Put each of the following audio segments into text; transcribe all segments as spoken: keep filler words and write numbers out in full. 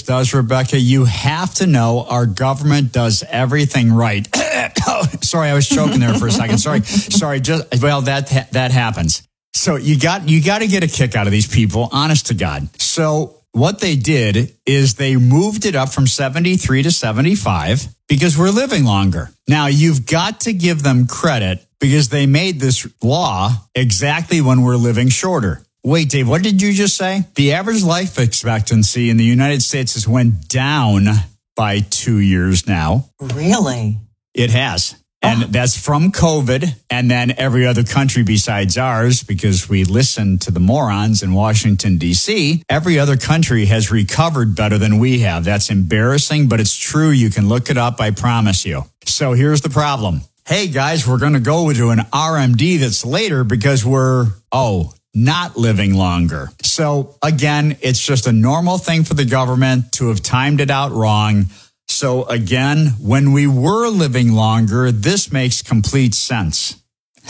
does, Rebecca. You have to know our government does everything right. Sorry, I was choking there for a second. Sorry, sorry. Just well, that that happens. So you got you got to get a kick out of these people, honest to God. So what they did is they moved it up from seventy-three to seventy-five because we're living longer. Now, you've got to give them credit because they made this law exactly when we're living shorter. Wait, Dave, what did you just say? The average life expectancy in the United States has went down by two years now. Really? It has. And that's from COVID and then every other country besides ours, because we listen to the morons in Washington, D C. Every other country has recovered better than we have. That's embarrassing, but it's true. You can look it up, I promise you. So here's the problem. Hey, guys, we're going to go to an R M D that's later because we're, oh, not living longer. So again, it's just a normal thing for the government to have timed it out wrong. So again, when we were living longer, this makes complete sense.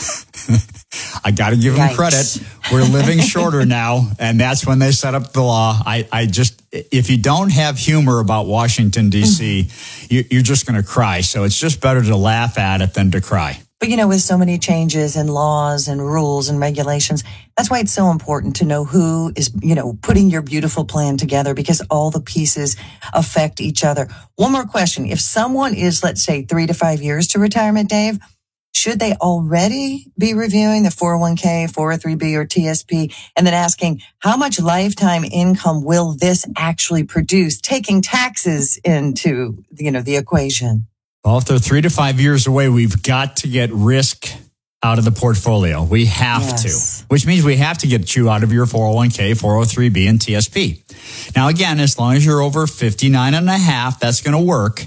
I got to give them Yikes. credit. We're living shorter now, and that's when they set up the law. I, I just, if you don't have humor about Washington, D C, mm-hmm. you, you're just going to cry. So it's just better to laugh at it than to cry. But, you know, with so many changes in laws and rules and regulations, that's why it's so important to know who is, you know, putting your beautiful plan together because all the pieces affect each other. One more question. If someone is, let's say, three to five years to retirement, Dave, should they already be reviewing the four oh one k, four oh three b, or T S P and then asking how much lifetime income will this actually produce, taking taxes into, you know, the equation? Well, if they're three to five years away, we've got to get risk out of the portfolio. We have yes. to, which means we have to get you out of your four oh one k, four oh three b, and T S P. Now, again, as long as you're over fifty-nine and a half, that's going to work.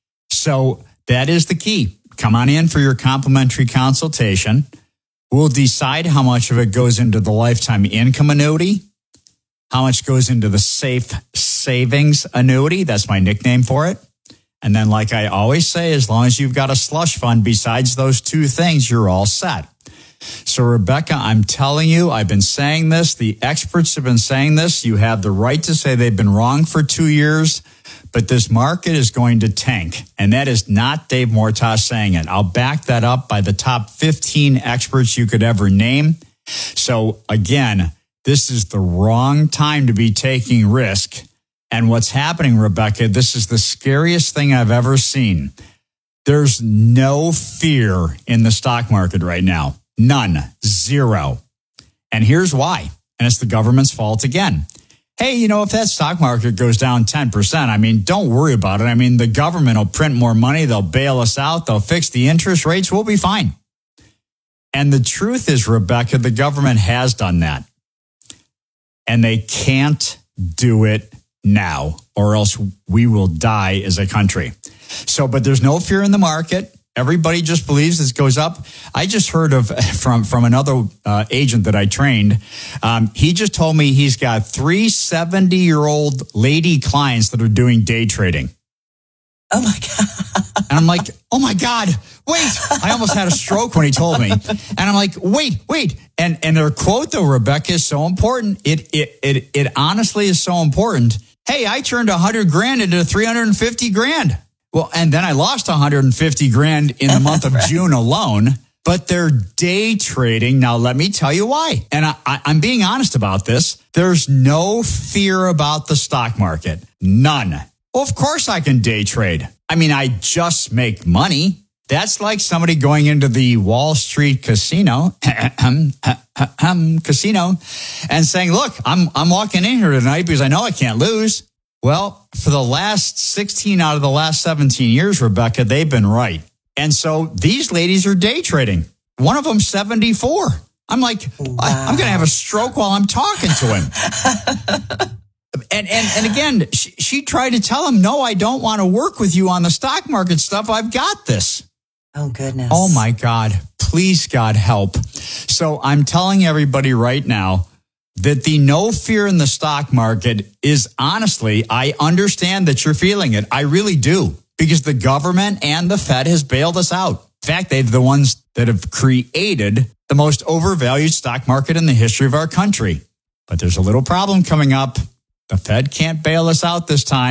So that is the key. Come on in for your complimentary consultation. We'll decide how much of it goes into the lifetime income annuity, how much goes into the safe savings annuity. That's my nickname for it. And then, like I always say, as long as you've got a slush fund besides those two things, you're all set. So, Rebecca, I'm telling you, I've been saying this. The experts have been saying this. You have the right to say they've been wrong for two years, but this market is going to tank. And that is not Dave Mortash saying it. I'll back that up by the top fifteen experts you could ever name. So, again, this is the wrong time to be taking risk. And what's happening, Rebecca, this is the scariest thing I've ever seen. There's no fear in the stock market right now. None. Zero. And here's why. And it's the government's fault again. Hey, you know, if that stock market goes down ten percent, I mean, don't worry about it. I mean, the government will print more money. They'll bail us out. They'll fix the interest rates. We'll be fine. And the truth is, Rebecca, the government has done that. And they can't do it now, or else we will die as a country. So, but there's no fear in the market. Everybody just believes this goes up. I just heard of from from another uh, agent that I trained. Um, he just told me he's got three seventy-year-old lady clients that are doing day trading. Oh my God. And I'm like, oh my God, wait. I almost had a stroke when he told me. And I'm like, wait, wait. And and their quote though, Rebecca, is so important. It it it it honestly is so important. Hey, I turned one hundred grand into three hundred fifty grand. Well, and then I lost one hundred fifty grand in the month of right. June alone. But they're day trading. Now, let me tell you why. And I, I, I'm being honest about this. There's no fear about the stock market. None. Well, of course I can day trade. I mean, I just make money. That's like somebody going into the Wall Street casino, casino, and saying, look, I'm I'm walking in here tonight because I know I can't lose. Well, for the last sixteen out of the last seventeen years, Rebecca, they've been right. And so these ladies are day trading. One of them, seventy-four. I'm like, wow. I'm going to have a stroke while I'm talking to him. And, and, and again, she, she tried to tell him, no, I don't want to work with you on the stock market stuff. I've got this. Oh, goodness. Oh, my God. Please, God, help. So I'm telling everybody right now that the no fear in the stock market is honestly, I understand that you're feeling it. I really do, because the government and the Fed has bailed us out. In fact, they're the ones that have created the most overvalued stock market in the history of our country. But there's a little problem coming up. The Fed can't bail us out this time.